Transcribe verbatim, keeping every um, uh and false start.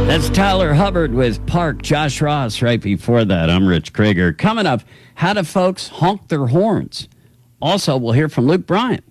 That's Tyler Hubbard with Park. Josh Ross right before that. I'm Rich Krieger. Coming up, how do folks honk their horns? Also, we'll hear from Luke Bryant.